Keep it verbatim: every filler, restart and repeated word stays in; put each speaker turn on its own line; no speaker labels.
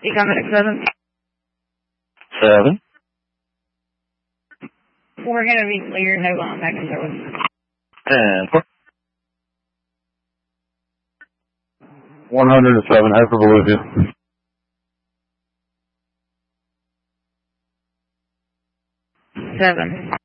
Economic seven.
Seven.
We're going to be clear, no long back in service.
And four. one hundred seven, hypervolution.
Seven.